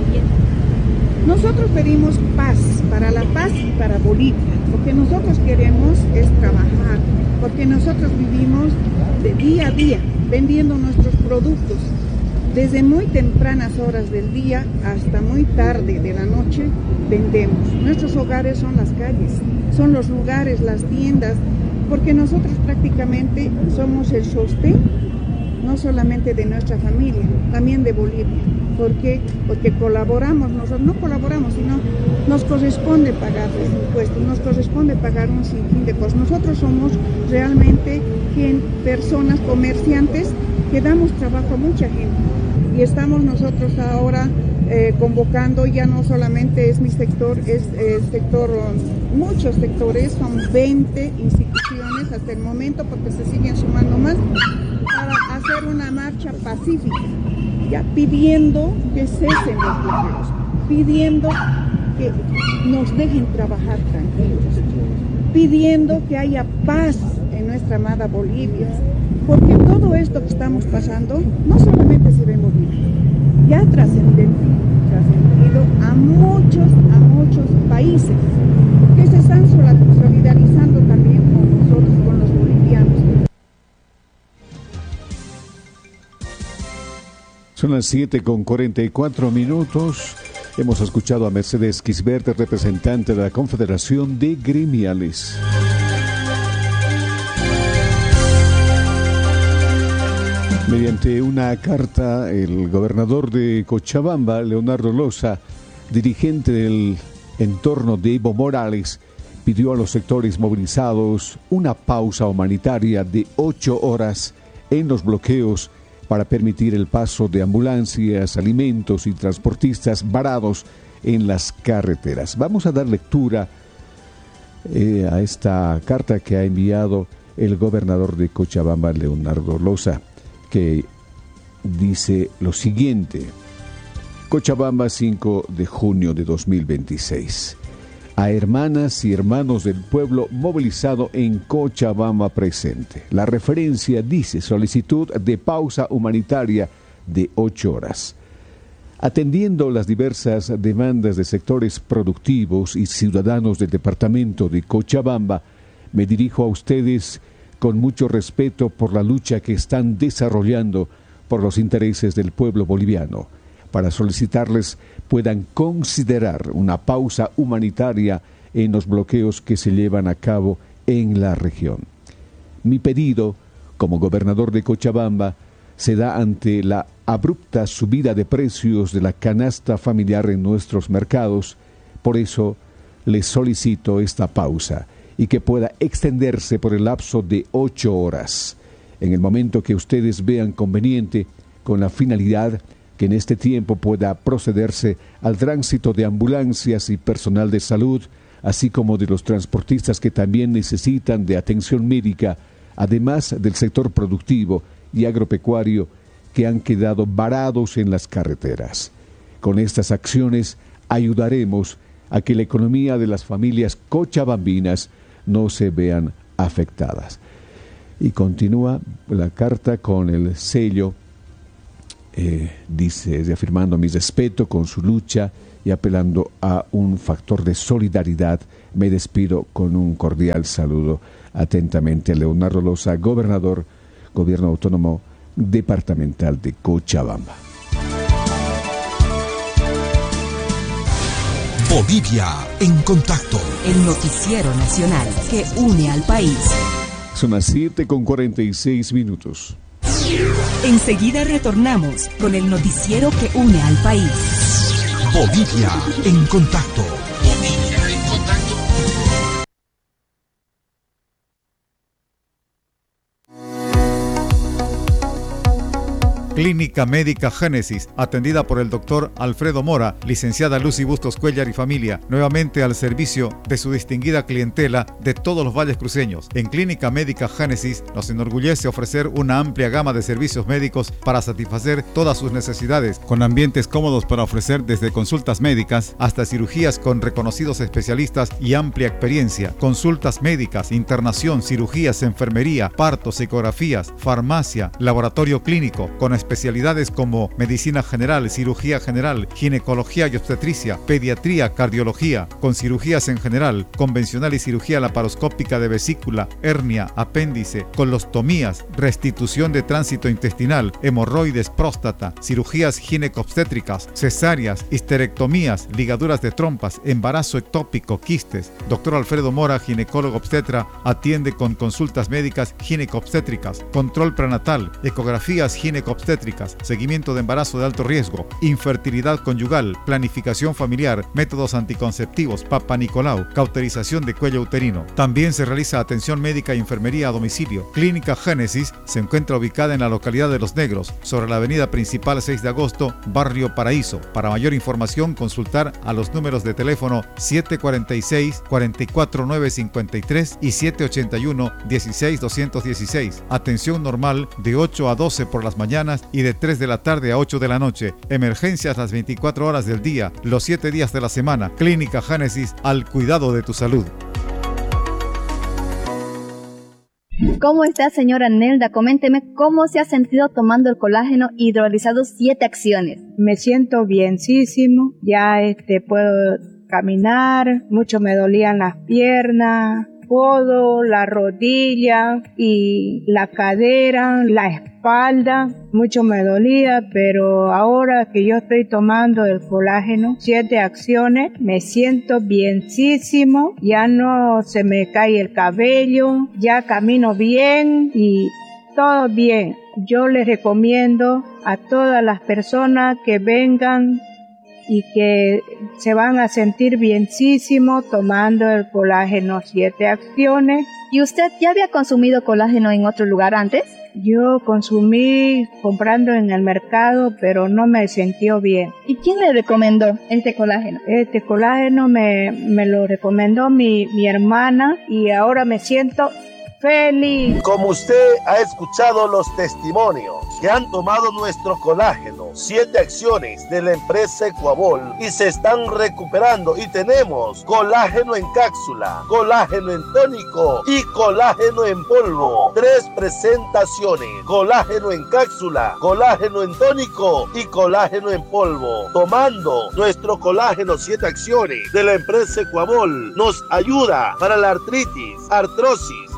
Nosotros pedimos paz para La Paz y para Bolivia. Lo que nosotros queremos es trabajar, porque nosotros vivimos de día a día vendiendo nuestros productos. Desde muy tempranas horas del día hasta muy tarde de la noche vendemos. Nuestros hogares son las calles, son los lugares, las tiendas, porque nosotros prácticamente somos el sostén, no solamente de nuestra familia, también de Bolivia. ¿Por qué? Porque colaboramos, nosotros no colaboramos, sino nos corresponde pagar los impuestos, nos corresponde pagar un sinfín de cosas. Nosotros somos realmente quien, personas, comerciantes, que damos trabajo a mucha gente. Y estamos nosotros ahora eh, convocando, ya no solamente es mi sector, es el sector, muchos sectores, son veinte instituciones hasta el momento, porque se siguen sumando más, para hacer una marcha pacífica, ya pidiendo que cesen los bloqueos, pidiendo que nos dejen trabajar tranquilos, pidiendo que haya paz en nuestra amada Bolivia, porque todo esto que estamos pasando no solamente se ve en Bolivia, ya ha trascendido, trascendido a muchos, a muchos países que se están solidarizando también con nosotros, con los bolivianos. Son las siete con cuarenta y cuatro minutos. Hemos escuchado a Mercedes Quisbert, representante de la Confederación de Gremiales. Mediante una carta, el gobernador de Cochabamba, Leonardo Loza, dirigente del entorno de Evo Morales, pidió a los sectores movilizados una pausa humanitaria de ocho horas en los bloqueos para permitir el paso de ambulancias, alimentos y transportistas varados en las carreteras. Vamos a dar lectura eh, a esta carta que ha enviado el gobernador de Cochabamba, Leonardo Loza, que dice lo siguiente. Cochabamba, cinco de junio de dos mil veintiséis. A hermanas y hermanos del pueblo movilizado en Cochabamba presente. La referencia dice solicitud de pausa humanitaria de ocho horas. Atendiendo las diversas demandas de sectores productivos y ciudadanos del departamento de Cochabamba, me dirijo a ustedes con mucho respeto por la lucha que están desarrollando por los intereses del pueblo boliviano, para solicitarles puedan considerar una pausa humanitaria en los bloqueos que se llevan a cabo en la región. Mi pedido, como gobernador de Cochabamba, se da ante la abrupta subida de precios de la canasta familiar en nuestros mercados. Por eso les solicito esta pausa y que pueda extenderse por el lapso de ocho horas, en el momento que ustedes vean conveniente, con la finalidad que en este tiempo pueda procederse al tránsito de ambulancias y personal de salud, así como de los transportistas que también necesitan de atención médica, además del sector productivo y agropecuario que han quedado varados en las carreteras. Con estas acciones ayudaremos a que la economía de las familias cochabambinas no se vean afectadas. Y continúa la carta con el sello, eh, dice, reafirmando mi respeto con su lucha y apelando a un factor de solidaridad. Me despido con un cordial saludo. Atentamente, Leonardo Loza, gobernador, Gobierno Autónomo Departamental de Cochabamba. Bolivia en contacto. El noticiero nacional que une al país. Son las siete con cuarenta y seis minutos. Enseguida retornamos con el noticiero que une al país. Bolivia en contacto. Bolivia en contacto. Clínica Médica Génesis, atendida por el doctor Alfredo Mora, licenciada Lucy Bustos Cuellar y familia, nuevamente al servicio de su distinguida clientela de todos los valles cruceños. En Clínica Médica Génesis nos enorgullece ofrecer una amplia gama de servicios médicos para satisfacer todas sus necesidades, con ambientes cómodos para ofrecer desde consultas médicas hasta cirugías con reconocidos especialistas y amplia experiencia, consultas médicas, internación, cirugías, enfermería, partos, ecografías, farmacia, laboratorio clínico, con especialidades como medicina general, cirugía general, ginecología y obstetricia, pediatría, cardiología, con cirugías en general, convencional y cirugía laparoscópica de vesícula, hernia, apéndice, colostomías, restitución de tránsito intestinal, hemorroides, próstata, cirugías ginecobstétricas, cesáreas, histerectomías, ligaduras de trompas, embarazo ectópico, quistes. Doctor Alfredo Mora, ginecólogo obstetra, atiende con consultas médicas ginecobstétricas, control prenatal, ecografías ginecobstétricas, seguimiento de embarazo de alto riesgo, infertilidad conyugal, planificación familiar, métodos anticonceptivos, Papa Nicolau, cauterización de cuello uterino. También se realiza atención médica y enfermería a domicilio. Clínica Génesis se encuentra ubicada en la localidad de Los Negros, sobre la avenida principal seis de agosto, Barrio Paraíso. Para mayor información, consultar a los números de teléfono siete cuarenta y seis, cuarenta y cuatro nueve cincuenta y tres y siete ochenta y uno, dieciséis doscientos dieciséis. Atención normal de ocho a doce por las mañanas y de tres de la tarde a ocho de la noche. Emergencias las veinticuatro horas del día, los siete días de la semana. Clínica Génesis, al cuidado de tu salud. ¿Cómo está, señora Nelda? Coménteme cómo se ha sentido tomando el colágeno hidrolizado siete acciones. Me siento bienísimo, ya este puedo caminar, mucho me dolían las piernas, codo, la rodilla y la cadera, la espalda, mucho me dolía, pero ahora que yo estoy tomando el colágeno, siete acciones, me siento bienísimo, ya no se me cae el cabello, ya camino bien y todo bien. Yo les recomiendo a todas las personas que vengan y que se van a sentir bienísimo tomando el colágeno siete acciones. ¿Y usted ya había consumido colágeno en otro lugar antes? Yo consumí comprando en el mercado, pero no me sintió bien. ¿Y quién le recomendó este colágeno? Este colágeno me, me lo recomendó mi, mi hermana y ahora me siento feliz. Como usted ha escuchado los testimonios que han tomado nuestro colágeno, siete acciones de la empresa Ecuabol y se están recuperando, y tenemos colágeno en cápsula, colágeno en tónico y colágeno en polvo. Tres presentaciones: colágeno en cápsula, colágeno en tónico y colágeno en polvo. Tomando nuestro colágeno siete acciones de la empresa Ecuabol nos ayuda para la artritis, artrosis,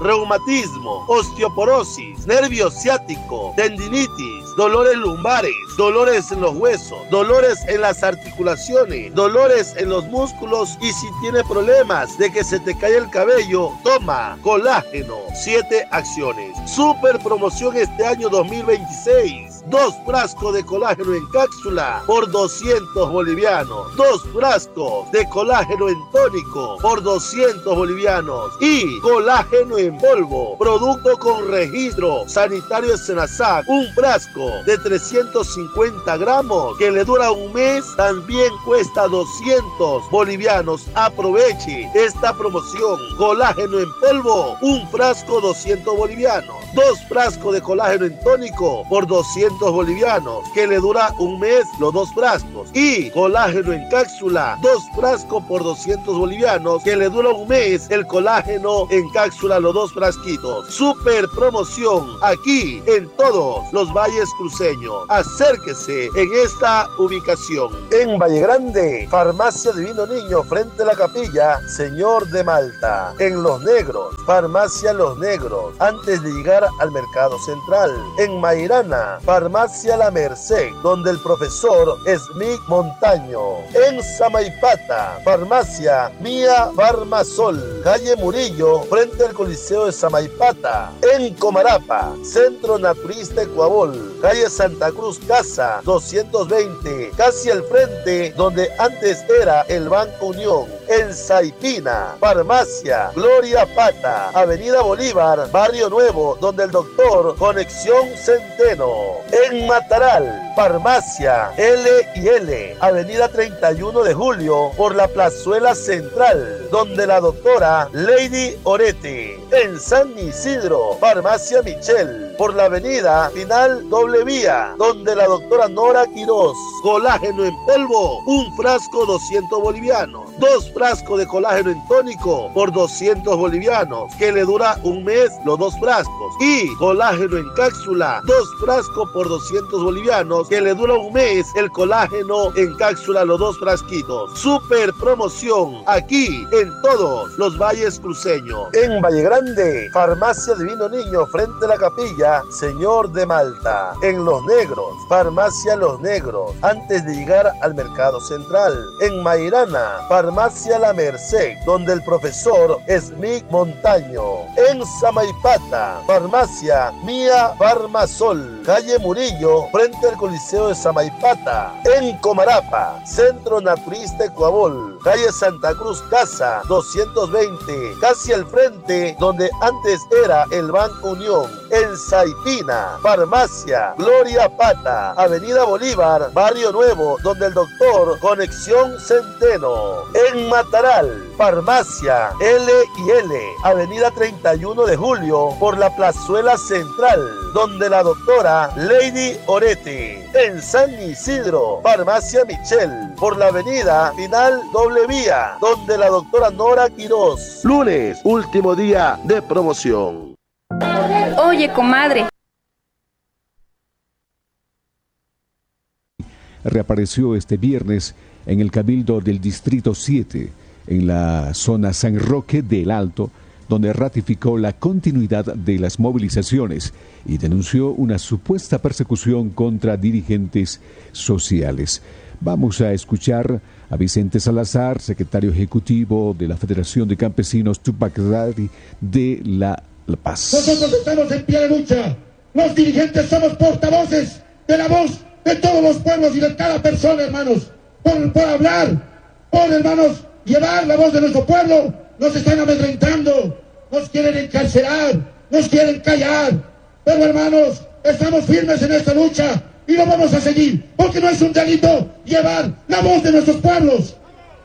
reumatismo, osteoporosis, nervio ciático, tendinitis, dolores lumbares, dolores en los huesos, dolores en las articulaciones, dolores en los músculos y si tiene problemas de que se te cae el cabello, toma colágeno, siete acciones. Super promoción este año dos mil veintiséis. Dos frascos de colágeno en cápsula por doscientos bolivianos. Dos frascos de colágeno en tónico por doscientos bolivianos. Y colágeno en polvo, producto con registro sanitario Senasac. Un frasco de trescientos cincuenta gramos que le dura un mes, también cuesta doscientos bolivianos. Aproveche esta promoción. Colágeno en polvo, un frasco doscientos bolivianos. Dos frascos de colágeno en tónico por doscientos bolivianos, que le dura un mes los dos frascos. Y colágeno en cápsula, dos frascos por doscientos bolivianos, que le dura un mes el colágeno en cápsula, los dos frasquitos. Super promoción aquí en todos los valles cruceños. Acérquese en esta ubicación. En Valle Grande, Farmacia Divino Niño, frente a la capilla Señor de Malta. En Los Negros, Farmacia Los Negros, antes de llegar al Mercado Central. En Mairana, Farmacia La Merced, donde el profesor Smith Montaño. En Samaipata, Farmacia Mía Farmasol, calle Murillo, frente al Coliseo de Samaipata. En Comarapa, Centro Naturista Ecuabol, calle Santa Cruz Casa doscientos veinte, casi al frente donde antes era el Banco Unión. En Saipina, Farmacia Gloria Pata, Avenida Bolívar, Barrio Nuevo, donde el doctor Conexión Centeno. En Mataral, Farmacia L y L, Avenida treinta y uno de julio, por la Plazuela Central, donde la doctora Lady Orete. En San Isidro, Farmacia Michel, por la avenida Final Doble Vía, donde la doctora Nora Quiroz. Colágeno en polvo, un frasco doscientos bolivianos. Dos frascos de colágeno en tónico por doscientos bolivianos, que le dura un mes los dos frascos. Y colágeno en cápsula, dos frascos por doscientos bolivianos, que le dura un mes el colágeno en cápsula, los dos frasquitos. Super promoción aquí en todos los valles cruceños. En Valle Grande, Farmacia Divino Niño, frente a la capilla Señor de Malta. En Los Negros, Farmacia Los Negros, antes de llegar al Mercado Central. En Mairana, Farmacia La Merced, donde el profesor Smith Montaño. En Samaipata, Farmacia Mía Farmasol, calle Murillo, frente al Coliseo de Samaipata. En Comarapa, Centro Naturista Ecuabol, calle Santa Cruz Casa doscientos veinte, casi al frente donde antes era el Banco Unión. En Saipina, Farmacia Gloria Pata, Avenida Bolívar, Barrio Nuevo, donde el doctor Conexión Centeno. En Mataral, Farmacia L y L, Avenida treinta y uno de julio, por la Plazuela Central, donde la doctora Lady Orete. En San Isidro, Farmacia Michel, por la avenida Final Doble Vía, donde la doctora Nora Quiroz. Lunes, último día de promoción. Oye, comadre. Reapareció este viernes en el Cabildo del Distrito siete, en la zona San Roque del Alto, donde ratificó la continuidad de las movilizaciones y denunció una supuesta persecución contra dirigentes sociales. Vamos a escuchar a Vicente Salazar, secretario ejecutivo de la Federación de Campesinos Tupac Amaru de La, La Paz. Nosotros estamos en pie de lucha. Los dirigentes somos portavoces de la voz de todos los pueblos y de cada persona, hermanos. Por, por hablar, por, hermanos, llevar la voz de nuestro pueblo. Nos están amedrentando, nos quieren encarcelar, nos quieren callar. Pero, hermanos, estamos firmes en esta lucha y lo vamos a seguir, porque no es un delito llevar la voz de nuestros pueblos.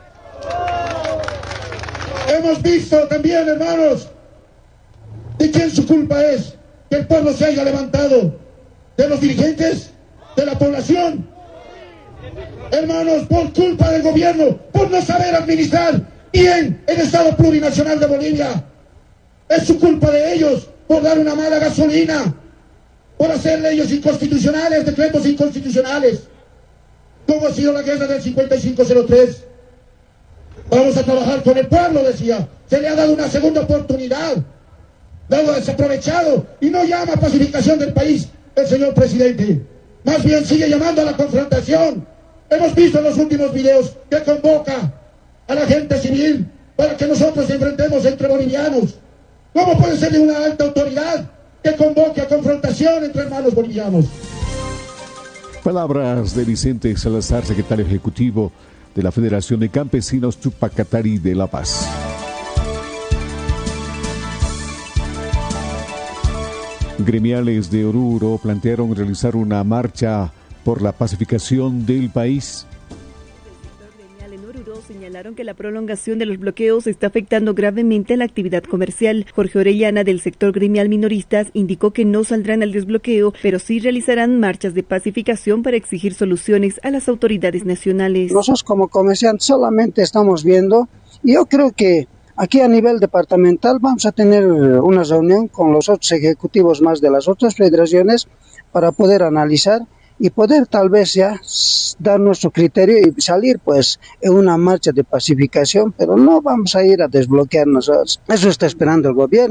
Hemos visto también, hermanos, de quién su culpa es que el pueblo se haya levantado. ¿De los dirigentes? ¿De la población? Hermanos, por culpa del gobierno, por no saber administrar bien el Estado Plurinacional de Bolivia. Es su culpa de ellos por dar una mala gasolina, por hacer leyes inconstitucionales, decretos inconstitucionales. ¿Cómo ha sido la guerra del cincuenta y cinco cero tres? Vamos a trabajar con el pueblo, decía. Se le ha dado una segunda oportunidad. dado desaprovechado, y no llama a pacificación del país el señor presidente. Más bien sigue llamando a la confrontación. Hemos visto en los últimos videos que convoca a la gente civil para que nosotros enfrentemos entre bolivianos. ¿Cómo puede ser de una alta autoridad que convoque a confrontación entre hermanos bolivianos? Palabras de Vicente Salazar, secretario ejecutivo de la Federación de Campesinos Tupacatari de La Paz. Gremiales de Oruro plantearon realizar una marcha por la pacificación del país. Señalaron que la prolongación de los bloqueos está afectando gravemente la actividad comercial. Jorge Orellana, del sector gremial minoristas, indicó que no saldrán al desbloqueo, pero sí realizarán marchas de pacificación para exigir soluciones a las autoridades nacionales. Nosotros como comerciantes solamente estamos viendo, y yo creo que aquí a nivel departamental vamos a tener una reunión con los otros ejecutivos más de las otras federaciones para poder analizar y poder tal vez ya dar nuestro criterio y salir pues en una marcha de pacificación, pero no vamos a ir a desbloquear nosotros. Eso está esperando el gobierno.